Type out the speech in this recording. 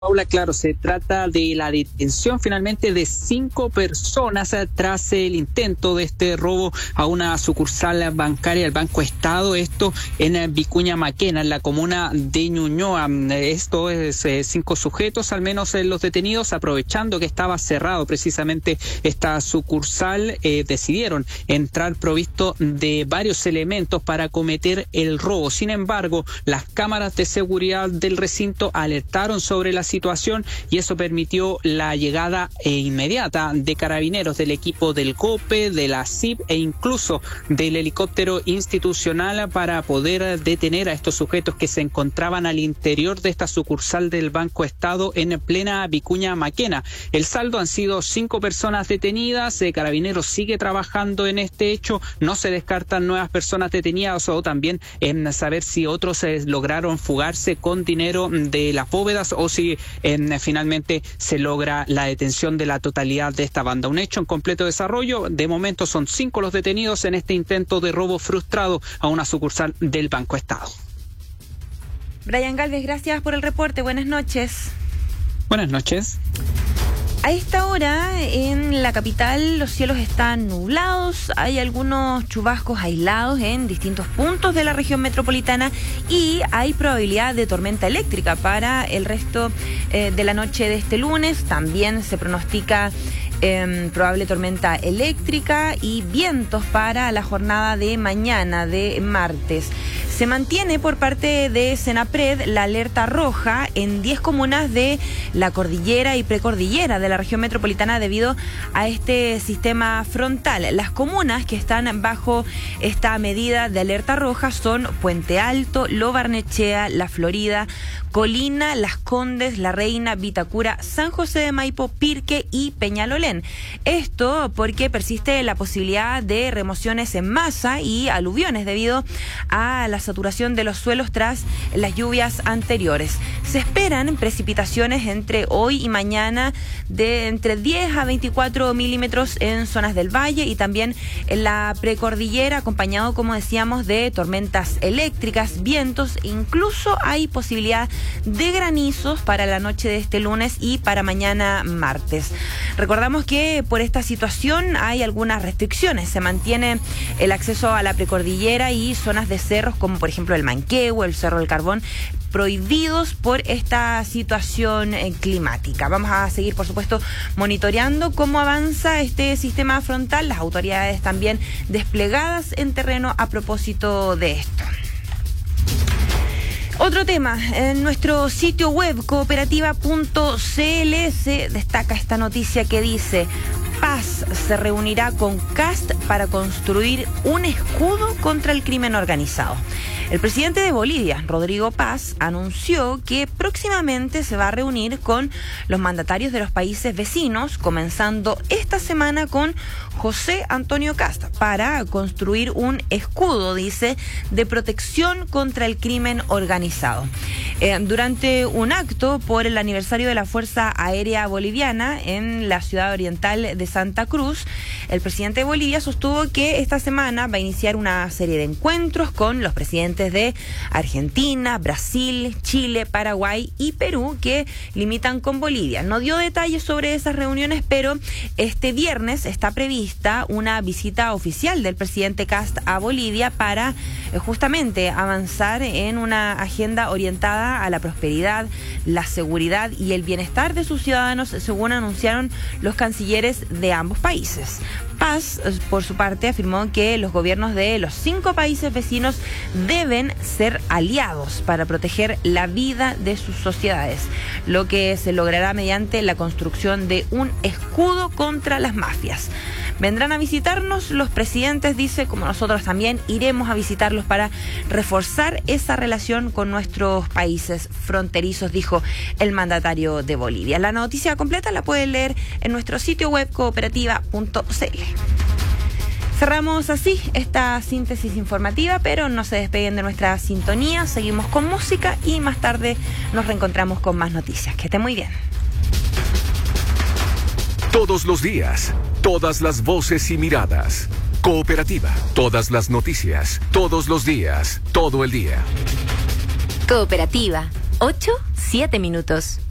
Paula, claro, se trata de la detención finalmente de 5 personas tras el intento de este robo a una sucursal bancaria del Banco Estado, esto en Vicuña Maquena, en la comuna de Ñuñoa. Esto es 5 sujetos, al menos los detenidos, aprovechando que estaba cerrado precisamente esta sucursal, decidieron entrar provisto de varios elementos para cometer el robo. Sin embargo, las cámaras de seguridad del recinto alertaron sobre la situación y eso permitió la llegada inmediata de carabineros, del equipo del COPE, de la CIP e incluso del helicóptero institucional para poder detener a estos sujetos que se encontraban al interior de esta sucursal del Banco Estado en plena Vicuña Maquena. El saldo han sido 5 personas detenidas, Carabineros sigue trabajando en este hecho, no se descartan nuevas personas detenidas o también en saber si otros lograron fugarse con dinero de las bóvedas o si finalmente se logra la detención de la totalidad de esta banda. Un hecho en completo desarrollo. De momento son 5 los detenidos en este intento de robo frustrado a una sucursal del Banco Estado. Brian Galvez, gracias por el reporte. Buenas noches. Buenas noches. A esta hora en la capital los cielos están nublados, hay algunos chubascos aislados en distintos puntos de la región metropolitana y hay probabilidad de tormenta eléctrica para el resto de la noche de este lunes. También se pronostica probable tormenta eléctrica y vientos para la jornada de mañana, de martes. Se mantiene por parte de Senapred la alerta roja en 10 comunas de la cordillera y precordillera de la región metropolitana debido a este sistema frontal. Las comunas que están bajo esta medida de alerta roja son Puente Alto, Lo Barnechea, La Florida, Colina, Las Condes, La Reina, Vitacura, San José de Maipo, Pirque y Peñalolén. Esto porque persiste la posibilidad de remociones en masa y aluviones debido a la saturación de los suelos tras las lluvias anteriores. Se esperan precipitaciones entre hoy y mañana de entre 10 a 24 milímetros en zonas del valle y también en la precordillera, acompañado, como decíamos, de tormentas eléctricas, vientos, incluso hay posibilidad de granizos para la noche de este lunes y para mañana martes. Recordamos que por esta situación hay algunas restricciones. Se mantiene el acceso a la precordillera y zonas de cerros como por ejemplo el Manquehue, el Cerro del Carbón, prohibidos por esta situación climática. Vamos a seguir, por supuesto, monitoreando cómo avanza este sistema frontal, las autoridades también desplegadas en terreno a propósito de esto. Otro tema, en nuestro sitio web cooperativa.cl se destaca esta noticia que dice: Paz se reunirá con Kast para construir un escudo contra el crimen organizado. El presidente de Bolivia, Rodrigo Paz, anunció que próximamente se va a reunir con los mandatarios de los países vecinos, comenzando esta semana con José Antonio Kast, para construir un escudo, dice, de protección contra el crimen organizado. Durante un acto por el aniversario de la Fuerza Aérea Boliviana en la ciudad oriental de Santa Cruz, el presidente de Bolivia sostuvo que esta semana va a iniciar una serie de encuentros con los presidentes de Argentina, Brasil, Chile, Paraguay y Perú que limitan con Bolivia. No dio detalles sobre esas reuniones, pero este viernes está prevista una visita oficial del presidente Kast a Bolivia para justamente avanzar en una agenda orientada a la prosperidad, la seguridad y el bienestar de sus ciudadanos, según anunciaron los cancilleres de ambos países. Paz, por su parte, afirmó que los gobiernos de los 5 países vecinos deben ser aliados para proteger la vida de sus sociedades, lo que se logrará mediante la construcción de un escudo contra las mafias. Vendrán a visitarnos los presidentes, dice, como nosotros también iremos a visitarlos para reforzar esa relación con nuestros países fronterizos, dijo el mandatario de Bolivia. La noticia completa la pueden leer en nuestro sitio web cooperativa.cl. Cerramos así esta síntesis informativa, pero no se despeguen de nuestra sintonía. Seguimos con música y más tarde nos reencontramos con más noticias. Que estén muy bien. Todos los días, todas las voces y miradas. Cooperativa, todas las noticias, todos los días, todo el día. Cooperativa, 8-7 minutos.